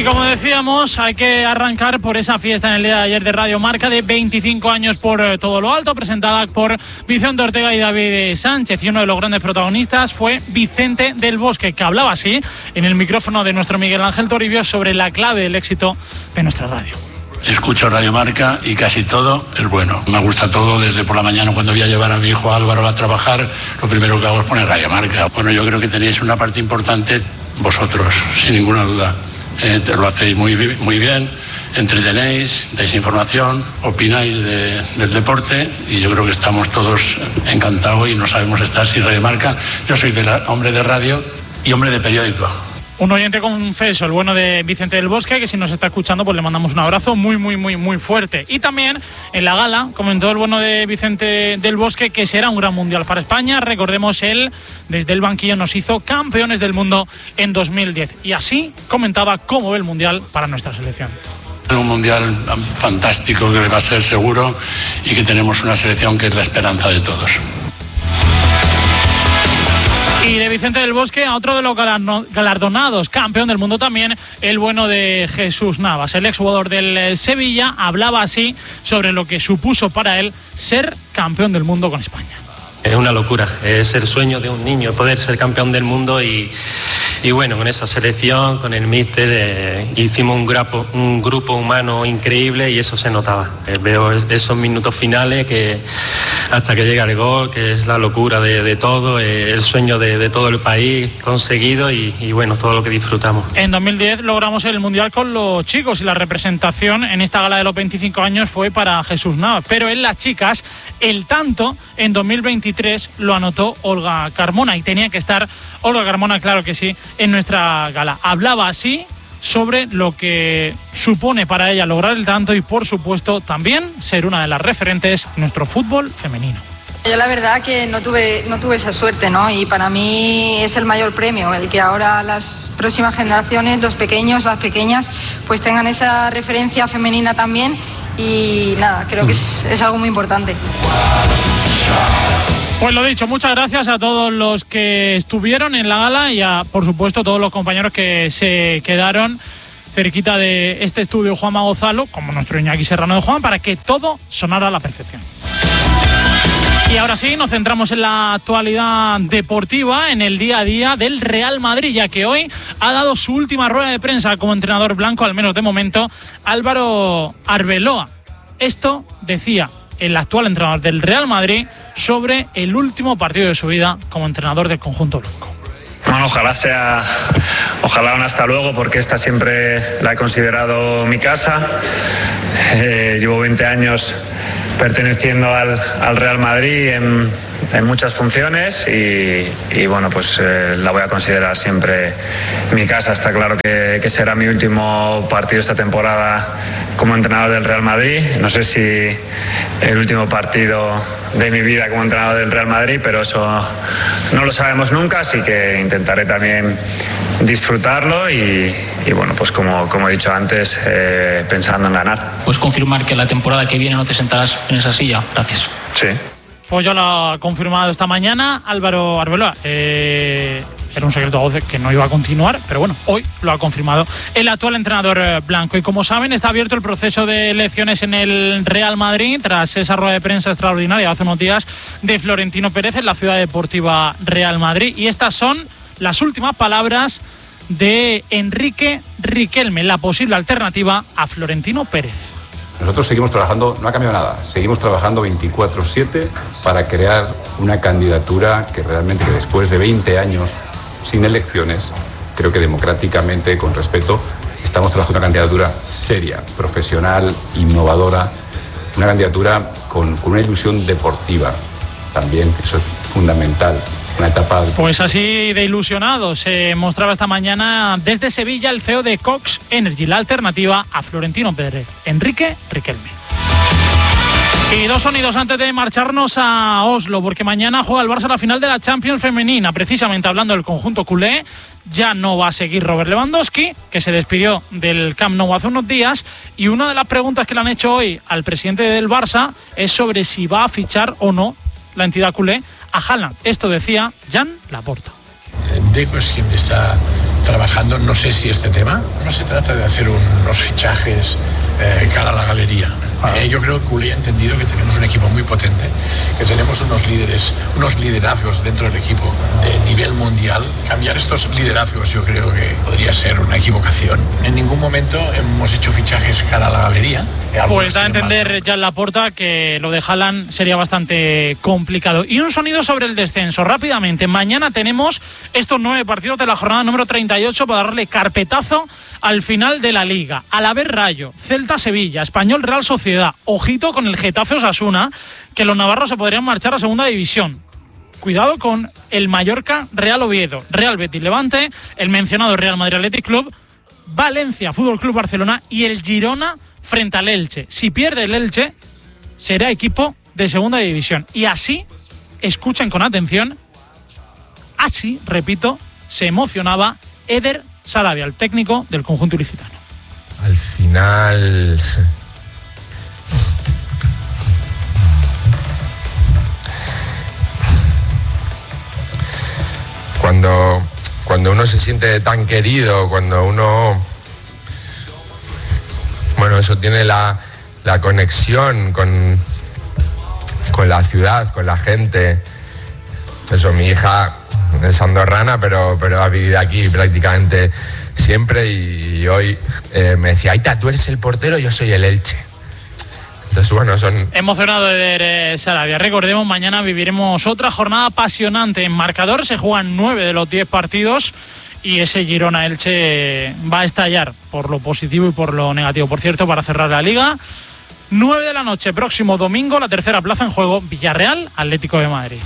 como decíamos, hay que arrancar por esa fiesta en el día de ayer de Radio Marca de 25 años por todo lo alto, presentada por Vicente Ortega y David Sánchez. Y uno de los grandes protagonistas fue Vicente del Bosque, que hablaba así en el micrófono de nuestro Miguel Ángel Toribio sobre la clave del éxito de nuestra radio. Escucho Radio Marca y casi todo es bueno. Me gusta todo, desde por la mañana cuando voy a llevar a mi hijo Álvaro a trabajar, lo primero que hago es poner Radio Marca. Bueno, yo creo que tenéis una parte importante vosotros, sin ninguna duda. Lo hacéis muy bien, entretenéis, dais información, opináis del deporte y yo creo que estamos todos encantados y no sabemos estar sin Radio Marca. Yo soy hombre de radio y hombre de periódico. Un oyente confeso, el bueno de Vicente del Bosque, que si nos está escuchando pues le mandamos un abrazo muy fuerte. Y también en la gala comentó el bueno de Vicente del Bosque que será un gran mundial para España. Recordemos, él desde el banquillo nos hizo campeones del mundo en 2010 y así comentaba cómo ve el mundial para nuestra selección. Un mundial fantástico que va a ser seguro y que tenemos una selección que es la esperanza de todos. Y de Vicente del Bosque a otro de los galardonados, campeón del mundo también, el bueno de Jesús Navas. El exjugador del Sevilla hablaba así sobre lo que supuso para él ser campeón del mundo con España. Es una locura, es el sueño de un niño poder ser campeón del mundo y bueno, con esa selección, con el míster, hicimos un grupo humano increíble y eso se notaba. Veo esos minutos finales que hasta que llega el gol, que es la locura de todo, el sueño de todo el país conseguido y bueno, todo lo que disfrutamos. En 2010 logramos el Mundial con los chicos y la representación en esta gala de los 25 años fue para Jesús Navas, pero en las chicas el tanto en 2023 lo anotó Olga Carmona y tenía que estar Olga Carmona, claro que sí, en nuestra gala. Hablaba así sobre lo que supone para ella lograr el tanto y por supuesto también ser una de las referentes en nuestro fútbol femenino. Yo la verdad que no tuve esa suerte, ¿no? Y para mí es el mayor premio, el que ahora las próximas generaciones, los pequeños, las pequeñas, pues tengan esa referencia femenina también y nada, creo que es algo muy importante. Pues lo dicho, muchas gracias a todos los que estuvieron en la gala y a, por supuesto, todos los compañeros que se quedaron cerquita de este estudio Juanma Gonzalo, como nuestro Iñaki Serrano de Juan, para que todo sonara a la perfección. Y ahora sí, nos centramos en la actualidad deportiva, en el día a día del Real Madrid, ya que hoy ha dado su última rueda de prensa como entrenador blanco, al menos de momento, Álvaro Arbeloa. Esto decía el actual entrenador del Real Madrid sobre el último partido de su vida como entrenador del conjunto blanco. Bueno, ojalá un hasta luego, porque esta siempre la he considerado mi casa. Llevo 20 años perteneciendo al Real Madrid en muchas funciones y bueno, pues la voy a considerar siempre mi casa. Está claro que será mi último partido esta temporada como entrenador del Real Madrid. No sé si el último partido de mi vida como entrenador del Real Madrid, pero eso no lo sabemos nunca, así que intentaré también disfrutarlo y bueno, pues como he dicho antes, pensando en ganar. ¿Puedes confirmar que la temporada que viene no te sentarás en esa silla? Gracias. Sí. Pues ya lo ha confirmado esta mañana Álvaro Arbeloa. Era un secreto a voces que no iba a continuar, pero bueno, hoy lo ha confirmado el actual entrenador blanco. Y como saben, está abierto el proceso de elecciones en el Real Madrid tras esa rueda de prensa extraordinaria hace unos días de Florentino Pérez en la Ciudad Deportiva Real Madrid. Y estas son las últimas palabras de Enrique Riquelme, la posible alternativa a Florentino Pérez. Nosotros seguimos trabajando, no ha cambiado nada, seguimos trabajando 24/7 para crear una candidatura que realmente, que después de 20 años sin elecciones, creo que democráticamente, con respeto, estamos trabajando una candidatura seria, profesional, innovadora, una candidatura con una ilusión deportiva también, eso es fundamental. Una etapa. Pues así de ilusionado se mostraba esta mañana desde Sevilla el CEO de Cox Energy, la alternativa a Florentino Pérez, Enrique Riquelme. Y dos sonidos antes de marcharnos a Oslo, porque mañana juega el Barça la final de la Champions femenina. Precisamente hablando del conjunto culé, ya no va a seguir Robert Lewandowski, que se despidió del Camp Nou hace unos días, y una de las preguntas que le han hecho hoy al presidente del Barça es sobre si va a fichar o no la entidad culé a Haaland. Esto decía Jan Laporta. Deco es quien está trabajando, no sé si este tema, no se trata de hacer unos fichajes cara a la galería. Yo creo que Juli ha entendido que tenemos un equipo muy potente, que tenemos unos liderazgos dentro del equipo de nivel mundial. Cambiar estos liderazgos yo creo que podría ser una equivocación. En ningún momento hemos hecho fichajes cara a la galería. Pues da a entender Jan Laporta que lo de Haaland sería bastante complicado. Y un sonido sobre el descenso, rápidamente. Mañana tenemos estos 9 partidos de la jornada número 38 para darle carpetazo al final de la Liga. Alavés Rayo, Celta Sevilla, Español Real Sociedad. Ojito con el Getafe Osasuna, que los navarros se podrían marchar a segunda división. Cuidado con el Mallorca Real Oviedo, Real Betis Levante, el mencionado Real Madrid Athletic Club, Valencia Fútbol Club Barcelona y el Girona frente al Elche. Si pierde el Elche, será equipo de segunda división. Y así, escuchen con atención, así, repito, se emocionaba Eder Sarabia, el técnico del conjunto ilicitano. Al final... Cuando uno se siente tan querido, cuando uno... Bueno, eso tiene la conexión con la ciudad, con la gente. Eso, mi hija es andorrana, pero ha vivido aquí prácticamente siempre y hoy me decía, Aita, tú eres el portero, yo soy el Elche. Entonces, bueno, son... Emocionado de Sarabia. Recordemos, mañana viviremos otra jornada apasionante. En marcador se juegan 9 de los 10 partidos y ese Girona-Elche va a estallar por lo positivo y por lo negativo. Por cierto, para cerrar la Liga, 9 de la noche, próximo domingo, la tercera plaza en juego, Villarreal, Atlético de Madrid.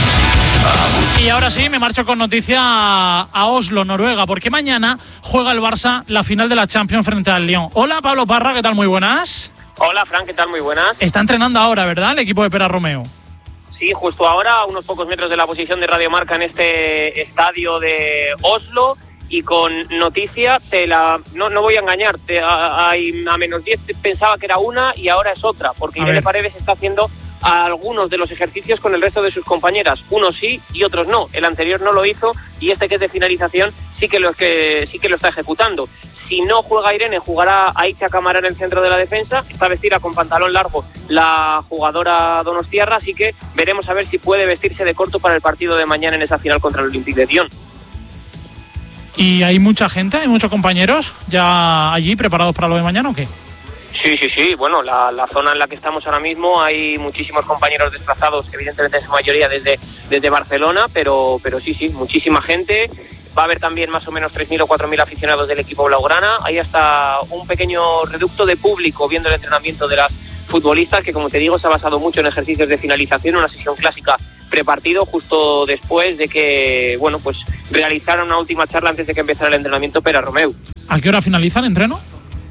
Y ahora sí, me marcho con noticia a Oslo, Noruega, porque mañana juega el Barça la final de la Champions frente al Lyon. Hola, Pablo Parra, ¿qué tal? Muy buenas. Hola, Fran, ¿qué tal? Muy buenas. Está entrenando ahora, ¿verdad? El equipo de Pera Romeo. Sí, justo ahora, a unos pocos metros de la posición de Radio Marca en este estadio de Oslo. Y con noticia, no voy a engañarte, a menos 10 pensaba que era una y ahora es otra, porque Irene Paredes está haciendo algunos de los ejercicios con el resto de sus compañeras. Unos sí y otros no. El anterior no lo hizo y este, que es de finalización, sí que lo está ejecutando. Si no juega Irene, jugará Aicha Camara en el centro de la defensa. Está vestida con pantalón largo la jugadora donostiarra, así que veremos a ver si puede vestirse de corto para el partido de mañana en esa final contra el Olympique de Lyon. ¿Y hay mucha gente, hay muchos compañeros ya allí preparados para lo de mañana o qué? Sí. Bueno, la zona en la que estamos ahora mismo hay muchísimos compañeros desplazados, evidentemente en su mayoría desde Barcelona, pero sí, muchísima gente. Va a haber también más o menos 3.000 o 4.000 aficionados del equipo blaugrana. Hay hasta un pequeño reducto de público viendo el entrenamiento de las futbolistas, que como te digo se ha basado mucho en ejercicios de finalización, una sesión clásica prepartido justo después de que, bueno, pues realizaron una última charla antes de que empezara el entrenamiento Pera Romeu. ¿A qué hora finaliza el entreno?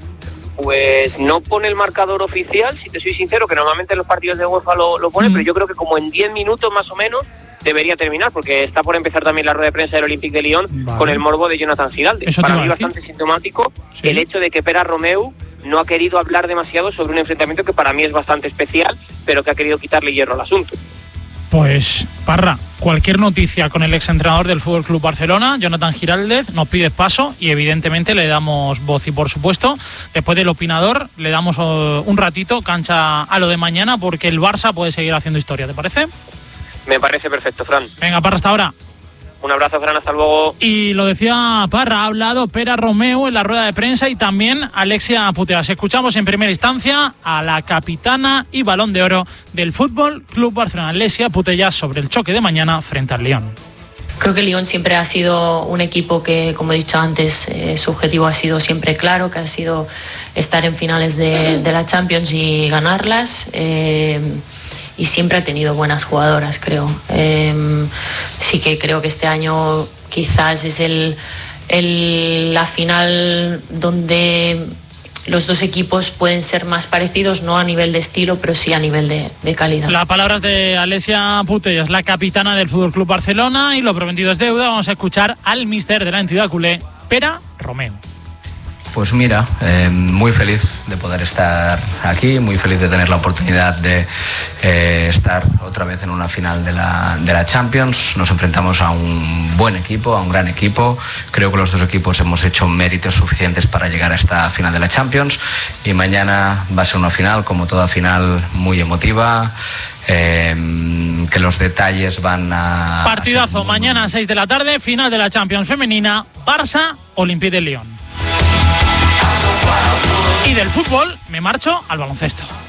Pues no pone el marcador oficial, si te soy sincero, que normalmente en los partidos de UEFA lo pone, pero yo creo que como en 10 minutos más o menos debería terminar, porque está por empezar también la rueda de prensa del Olympique de Lyon con el morbo de Jonathan Giralde. Para mí bastante sintomático el hecho de que Pera Romeu no ha querido hablar demasiado sobre un enfrentamiento que para mí es bastante especial, pero que ha querido quitarle hierro al asunto. Pues, Parra, cualquier noticia con el exentrenador del Fútbol Club Barcelona, Jonathan Giraldez, nos pides paso y evidentemente le damos voz. Y por supuesto, después del opinador, le damos un ratito cancha a lo de mañana, porque el Barça puede seguir haciendo historia, ¿te parece? Me parece perfecto, Fran. Venga, Parra, hasta ahora. Un abrazo, Fran, hasta luego. Y lo decía Parra, ha hablado Pera Romeu en la rueda de prensa y también Alexia Putellas. Escuchamos en primera instancia a la capitana y Balón de Oro del Fútbol Club Barcelona, Alexia Putellas, sobre el choque de mañana frente al Lyon. Creo que el Lyon siempre ha sido un equipo que, como he dicho antes, su objetivo ha sido siempre claro, que ha sido estar en finales de la Champions y ganarlas. Y siempre ha tenido buenas jugadoras, creo. Sí que creo que este año quizás es la final donde los dos equipos pueden ser más parecidos, no a nivel de estilo, pero sí a nivel de calidad. Las palabras de Alexia Putellas, la capitana del Fútbol Club Barcelona, y lo prometido es deuda. Vamos a escuchar al míster de la entidad culé, Pera Romeu. Pues mira, muy feliz de poder estar aquí, muy feliz de tener la oportunidad de estar otra vez en una final de la Champions. Nos enfrentamos a un buen equipo, a un gran equipo. Creo que los dos equipos hemos hecho méritos suficientes para llegar a esta final de la Champions, y mañana va a ser una final, como toda final, muy emotiva. Que los detalles van a... Partidazo, mañana a 6 de la tarde, final de la Champions femenina, Barça, Olympique de Lyon. Y del fútbol me marcho al baloncesto.